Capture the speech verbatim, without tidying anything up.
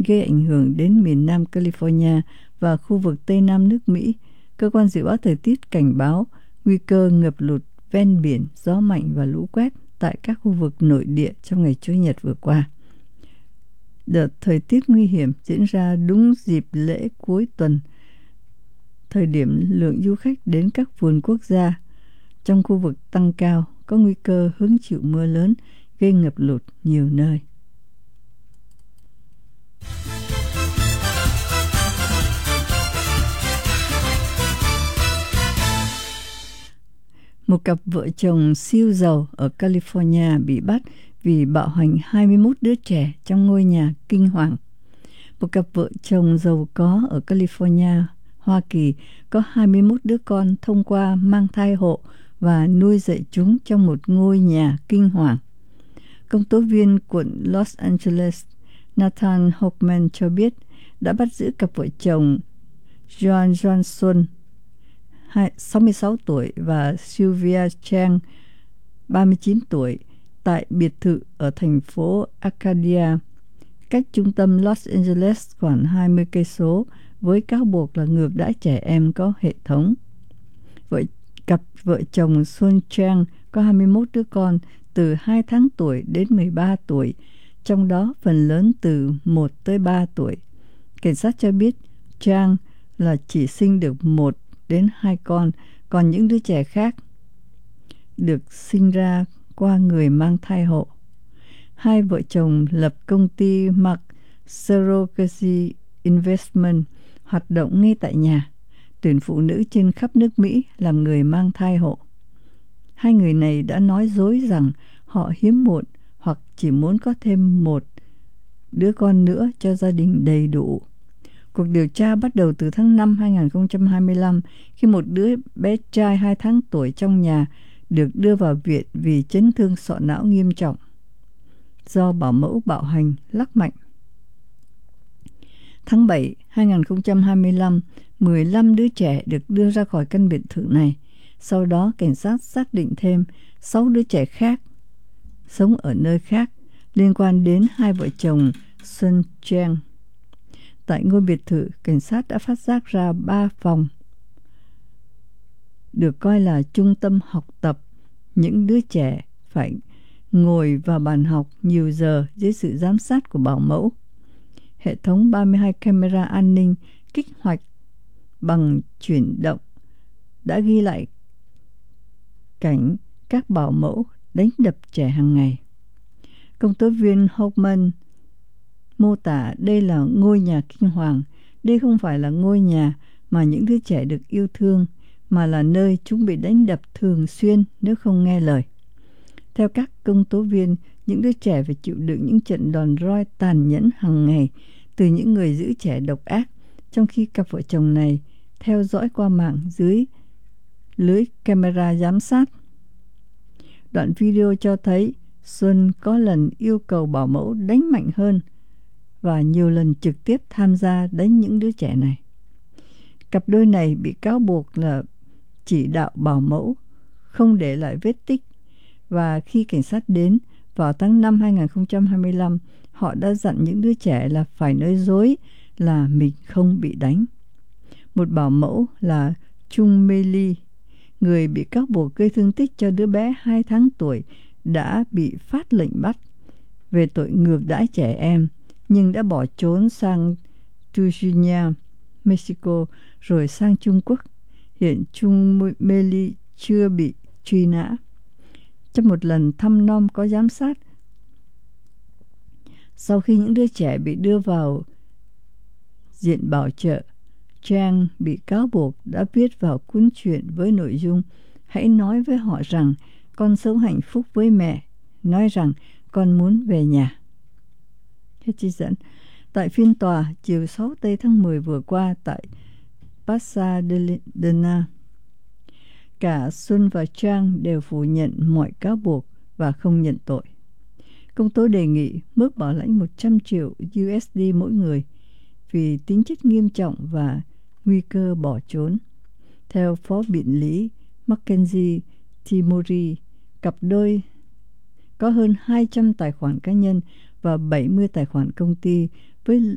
gây ảnh hưởng đến miền Nam California và khu vực Tây Nam nước Mỹ. Cơ quan dự báo thời tiết cảnh báo nguy cơ ngập lụt ven biển, gió mạnh và lũ quét tại các khu vực nội địa trong ngày Chủ nhật vừa qua. Đợt thời tiết nguy hiểm diễn ra đúng dịp lễ cuối tuần, thời điểm lượng du khách đến các vườn quốc gia trong khu vực tăng cao, có nguy cơ hứng chịu mưa lớn gây ngập lụt nhiều nơi. Một cặp vợ chồng siêu giàu ở California bị bắt vì bạo hành hai mươi mốt đứa trẻ trong ngôi nhà kinh hoàng. Một cặp vợ chồng giàu có ở California, Hoa Kỳ có hai mươi mốt đứa con thông qua mang thai hộ và nuôi dạy chúng trong một ngôi nhà kinh hoàng. Công tố viên quận Los Angeles Nathan Hochman cho biết đã bắt giữ cặp vợ chồng John Johnson, sáu mươi sáu tuổi, và Sylvia Chang, ba mươi chín tuổi, tại biệt thự ở thành phố Arcadia, cách trung tâm Los Angeles khoảng hai mươi cây số, với cáo buộc là ngược đãi trẻ em có hệ thống. Vợ, cặp vợ chồng Sun Chang có hai mươi mốt đứa con từ hai tháng tuổi đến mười ba tuổi, trong đó phần lớn từ một tới ba tuổi. Cảnh sát cho biết Chang là chỉ sinh được một đến hai con, còn những đứa trẻ khác được sinh ra qua người mang thai hộ. Hai vợ chồng lập công ty Mark Surrogacy Investment hoạt động ngay tại nhà, tuyển phụ nữ trên khắp nước Mỹ làm người mang thai hộ. Hai người này đã nói dối rằng họ hiếm muộn hoặc chỉ muốn có thêm một đứa con nữa cho gia đình đầy đủ. Cuộc điều tra bắt đầu từ tháng năm hai không hai lăm khi một đứa bé trai hai tháng tuổi trong nhà được đưa vào viện vì chấn thương sọ não nghiêm trọng do bảo mẫu bạo hành lắc mạnh. Tháng bảy hai không hai lăm, mười lăm đứa trẻ được đưa ra khỏi căn biệt thự này. Sau đó, cảnh sát xác định thêm sáu đứa trẻ khác sống ở nơi khác liên quan đến hai vợ chồng Sun Chang. Tại ngôi biệt thự, cảnh sát đã phát giác ra ba phòng được coi là trung tâm học tập. Những đứa trẻ phải ngồi vào bàn học nhiều giờ dưới sự giám sát của bảo mẫu. Hệ thống ba mươi hai camera an ninh kích hoạt bằng chuyển động đã ghi lại cảnh các bảo mẫu đánh đập trẻ hàng ngày. Công tố viên Hochman mô tả đây là ngôi nhà kinh hoàng. Đây không phải là ngôi nhà mà những đứa trẻ được yêu thương, mà là nơi chúng bị đánh đập thường xuyên nếu không nghe lời. Theo các công tố viên, những đứa trẻ phải chịu đựng những trận đòn roi tàn nhẫn hàng ngày từ những người giữ trẻ độc ác, trong khi cặp vợ chồng này theo dõi qua mạng dưới lưới camera giám sát. Đoạn video cho thấy Xuân có lần yêu cầu bảo mẫu đánh mạnh hơn và nhiều lần trực tiếp tham gia đánh những đứa trẻ này. Cặp đôi này bị cáo buộc là chỉ đạo bảo mẫu không để lại vết tích, và khi cảnh sát đến vào tháng năm hai không hai lăm, họ đã dặn những đứa trẻ là phải nói dối là mình không bị đánh. Một bảo mẫu là Chung Mei Lee, người bị cáo buộc gây thương tích cho đứa bé hai tháng tuổi, đã bị phát lệnh bắt về tội ngược đãi trẻ em, nhưng đã bỏ trốn sang Tijuana, Mexico, rồi sang Trung Quốc. Hiện Chung Mei Lee chưa bị truy nã. Trong một lần thăm nom có giám sát, sau khi những đứa trẻ bị đưa vào diện bảo trợ, Chang bị cáo buộc đã viết vào cuốn truyện với nội dung: hãy nói với họ rằng con sống hạnh phúc với mẹ, nói rằng con muốn về nhà. Hết trích dẫn. Tại phiên tòa chiều sáu tây tháng mười vừa qua tại Pasadena, cả Sun và Chang đều phủ nhận mọi cáo buộc và không nhận tội. Công tố đề nghị mức bảo lãnh một trăm triệu u ét đê mỗi người vì tính chất nghiêm trọng và nguy cơ bỏ trốn. Theo phó biện lý Mackenzie Timori, cặp đôi có hơn hai trăm tài khoản cá nhân và bảy mươi tài khoản công ty với